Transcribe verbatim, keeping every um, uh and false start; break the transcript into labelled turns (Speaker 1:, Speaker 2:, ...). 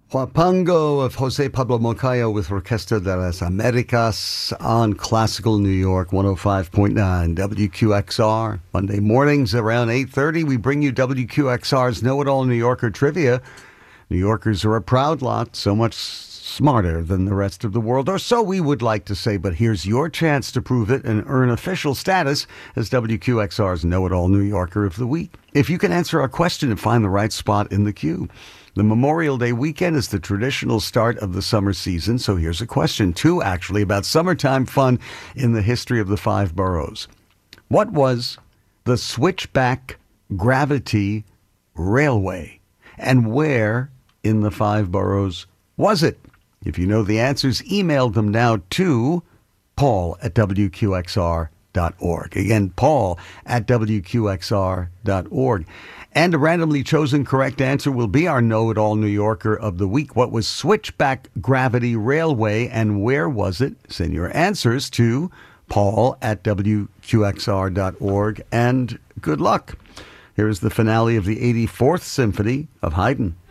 Speaker 1: Huapango of Jose Pablo Moncayo with Orquesta de las Americas on Classical New York one oh five point nine W Q X R. Monday mornings around eight thirty, we bring you W Q X R's Know-It-All New Yorker Trivia. New Yorkers are a proud lot, so much smarter than the rest of the world, or so we would like to say, but here's your chance to prove it and earn official status as W Q X R's Know-It-All New Yorker of the Week. If you can answer our question and find the right spot in the queue. The Memorial Day weekend is the traditional start of the summer season, so here's a question, two actually, about summertime fun in the history of the five boroughs. What was the Switchback Gravity Railway, and where in the five boroughs was it? If you know the answers, email them now to Paul at W Q X R dot org. Again, Paul at W Q X R dot org. And a randomly chosen correct answer will be our Know-It-All New Yorker of the Week. What was Switchback Gravity Railway, and where was it? Send your answers to Paul at W Q X R dot org, and good luck. Here is the finale of the eighty-fourth Symphony of Haydn.